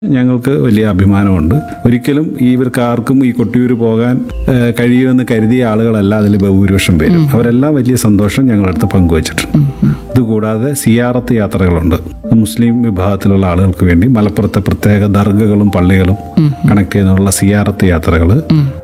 ഞങ്ങൾക്ക് വലിയ അഭിമാനമുണ്ട്. ഒരിക്കലും ഇവർക്ക് ആർക്കും ഈ കൊട്ടിയൂർ പോകാൻ കഴിയുമെന്ന് കരുതിയ ആളുകളല്ല അതിൽ ബഹുഭൂരിപക്ഷം പേരും. അവരെല്ലാം വലിയ സന്തോഷം ഞങ്ങളടുത്ത് പങ്കുവച്ചിട്ടുണ്ട്. ഇതുകൂടാതെ സിയാറത്ത് യാത്രകളുണ്ട്. മുസ്ലിം വിഭാഗത്തിലുള്ള ആളുകൾക്ക് വേണ്ടി മലപ്പുറത്തെ പ്രത്യേക ദർഗകളും പള്ളികളും കണക്ട് ചെയ്യുന്നുള്ള സിയാറത്ത് യാത്രകൾ.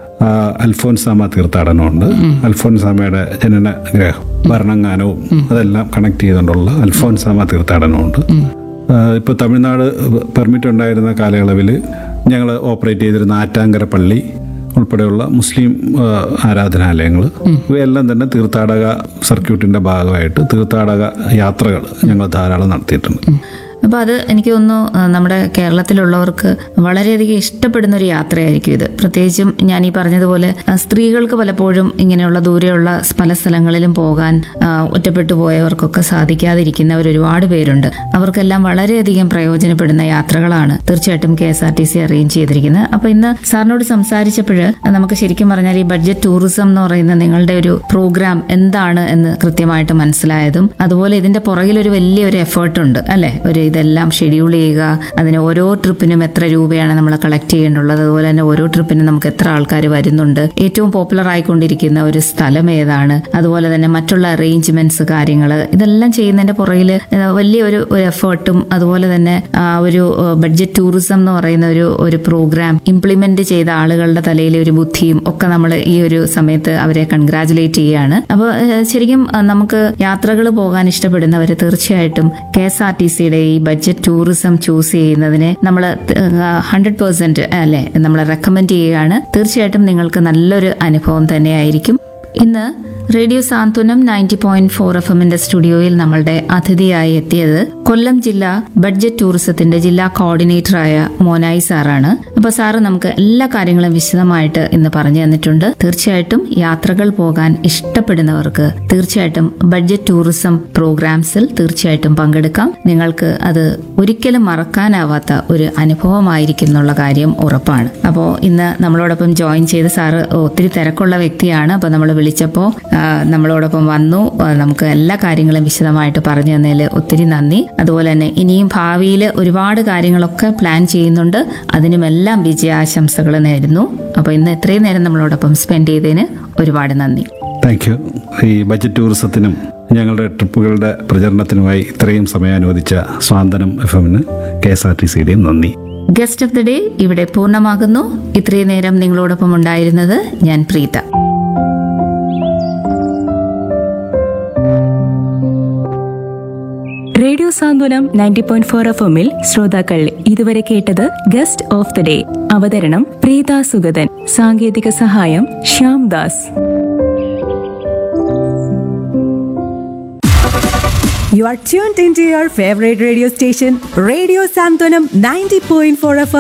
അൽഫോൻസാമ തീർത്ഥാടനമുണ്ട്. അൽഫോൻസാമയുടെ ജനനഗ്രഹം ഭരണങ്ങാനവും അതെല്ലാം കണക്ട് ചെയ്തുകൊണ്ടുള്ള അൽഫോൻസാമ തീർത്ഥാടനമുണ്ട്. ഇപ്പോൾ തമിഴ്നാട് പെർമിറ്റ് ഉണ്ടായിരുന്ന കാലയളവിൽ ഞങ്ങൾ ഓപ്പറേറ്റ് ചെയ്തിരുന്ന ആറ്റാങ്കര പള്ളി ഉൾപ്പെടെയുള്ള മുസ്ലിം ആരാധനാലയങ്ങൾ ഇവയെല്ലാം തന്നെ തീർത്ഥാടക സർക്യൂട്ടിൻ്റെ ഭാഗമായിട്ട് തീർത്ഥാടക യാത്രകൾ ഞങ്ങൾ ധാരാളം നടത്തിയിട്ടുണ്ട്. അപ്പോൾ അത് എനിക്ക് തോന്നുന്നു നമ്മുടെ കേരളത്തിലുള്ളവർക്ക് വളരെയധികം ഇഷ്ടപ്പെടുന്ന ഒരു യാത്രയായിരിക്കും ഇത്. പ്രത്യേകിച്ചും ഞാൻ ഈ പറഞ്ഞതുപോലെ സ്ത്രീകൾക്ക് പലപ്പോഴും ഇങ്ങനെയുള്ള ദൂരെയുള്ള പല സ്ഥലങ്ങളിലും പോകാൻ ഒറ്റപ്പെട്ടു പോയവർക്കൊക്കെ സാധിക്കാതിരിക്കുന്നവർ ഒരുപാട് പേരുണ്ട്. അവർക്കെല്ലാം വളരെയധികം പ്രയോജനപ്പെടുന്ന യാത്രകളാണ് തീർച്ചയായിട്ടും KSRTC അറേഞ്ച് ചെയ്തിരിക്കുന്നത്. അപ്പോൾ ഇന്ന് സാറിനോട് സംസാരിച്ചപ്പോൾ നമുക്ക് ശരിക്കും പറഞ്ഞാൽ ഈ ബഡ്ജറ്റ് ടൂറിസം എന്ന് പറയുന്ന നിങ്ങളുടെ ഒരു പ്രോഗ്രാം എന്താണ് എന്ന് കൃത്യമായിട്ട് മനസ്സിലായതും അതുപോലെ ഇതിന്റെ പുറകിൽ ഒരു വലിയൊരു എഫേർട്ട് ഉണ്ട് അല്ലെ. ഇതെല്ലാം ഷെഡ്യൂൾ ചെയ്യുക, അതിന് ഓരോ ട്രിപ്പിനും എത്ര രൂപയാണ് നമ്മൾ കളക്ട് ചെയ്യേണ്ടുള്ളത്, അതുപോലെ തന്നെ ഓരോ ട്രിപ്പിനും നമുക്ക് എത്ര ആൾക്കാർ വരുന്നുണ്ട്, ഏറ്റവും പോപ്പുലർ ആയിക്കൊണ്ടിരിക്കുന്ന ഒരു സ്ഥലം ഏതാണ്, അതുപോലെ തന്നെ മറ്റുള്ള അറേഞ്ച്മെന്റ്സ് കാര്യങ്ങൾ ഇതെല്ലാം ചെയ്യുന്നതിന്റെ പുറകിൽ വലിയൊരു എഫേർട്ടും അതുപോലെ തന്നെ ഒരു ബഡ്ജറ്റ് ടൂറിസം എന്ന് പറയുന്ന ഒരു പ്രോഗ്രാം ഇംപ്ലിമെന്റ് ചെയ്ത ആളുകളുടെ തലയിലെ ഒരു ബുദ്ധിയും ഒക്കെ നമ്മൾ ഈ ഒരു സമയത്ത് അവരെ കൺഗ്രാജുലേറ്റ് ചെയ്യുകയാണ്. അപ്പോൾ ശരിക്കും നമുക്ക് യാത്രകൾ പോകാൻ ഇഷ്ടപ്പെടുന്നവർ തീർച്ചയായിട്ടും KSRTCയുടെ ഈ ബഡ്ജറ്റ് ടൂറിസം ചൂസ് ചെയ്യുന്നതിനെ നമ്മൾ 100% അല്ലെ നമ്മൾ റെക്കമെൻഡ് ചെയ്യുകയാണ്. തീർച്ചയായിട്ടും നിങ്ങൾക്ക് നല്ലൊരു അനുഭവം തന്നെയായിരിക്കും. ഇന്ന് റേഡിയോ സാന്ത്വനം 90.4 FM സ്റ്റുഡിയോയിൽ നമ്മളുടെ അതിഥിയായി എത്തിയത് കൊല്ലം ജില്ലാ ബഡ്ജറ്റ് ടൂറിസത്തിന്റെ ജില്ലാ കോർഡിനേറ്ററായ മോനായി സാറാണ്. അപ്പൊ സാറ് നമുക്ക് എല്ലാ കാര്യങ്ങളും വിശദമായിട്ട് ഇന്ന് പറഞ്ഞു തന്നിട്ടുണ്ട്. തീർച്ചയായിട്ടും യാത്രകൾ പോകാൻ ഇഷ്ടപ്പെടുന്നവർക്ക് തീർച്ചയായിട്ടും ബഡ്ജറ്റ് ടൂറിസം പ്രോഗ്രാംസിൽ തീർച്ചയായിട്ടും പങ്കെടുക്കാം. നിങ്ങൾക്ക് അത് ഒരിക്കലും മറക്കാനാവാത്ത ഒരു അനുഭവമായിരിക്കും എന്നുള്ള കാര്യം ഉറപ്പാണ്. അപ്പോൾ ഇന്ന് നമ്മളോടൊപ്പം ജോയിൻ ചെയ്ത സാറ് ഒത്തിരി തിരക്കുള്ള വ്യക്തിയാണ്. അപ്പൊ നമ്മൾ വിളിച്ചപ്പോൾ നമ്മളോടൊപ്പം വന്നു. നമുക്ക് എല്ലാ കാര്യങ്ങളും വിശദമായിട്ട് പറഞ്ഞു തന്നതിൽ ഒത്തിരി നന്ദി. അതുപോലെ തന്നെ ഇനിയും ഭാവിയിൽ ഒരുപാട് കാര്യങ്ങളൊക്കെ പ്ലാൻ ചെയ്യുന്നുണ്ട്. അതിനുമെല്ലാം വിജയാശംസകൾ നേരുന്നു. അപ്പോൾ ഇന്ന് ഇത്രയും നേരം നമ്മളോടൊപ്പം സ്പെൻഡ് ചെയ്തതിന് ഒരുപാട് നന്ദി. Thank you. ഈ ബഡ്ജറ്റ് ടൂറിസത്തിനും ഞങ്ങളുടെ ട്രിപ്പുകളുടെ പ്രചരണത്തിനുമായി ഇത്രയും സമയം അനുവദിച്ച സ്വാന്തനം FM-ന് KSRTCയുടെയും നന്ദി. ഗസ്റ്റ് ഓഫ് ദി ഡേ ഇവിടെ പൂർണ്ണമാകുന്നു. ഇത്രയും നേരം നിങ്ങളോടൊപ്പം ഉണ്ടായിരുന്നത് ഞാൻ പ്രീത. റേഡിയോ സാന്ത്വനം 90.4 FM-ൽ ശ്രോതാക്കൾ ഇതുവരെ കേട്ടത് ഗസ്റ്റ് ഓഫ് ദി ഡേ. അവതരണം പ്രീത സുഗതൻ. സാങ്കേതിക സഹായം Shyam Das. You are tuned into your favorite radio station, Radio Santonam 90.4 FM.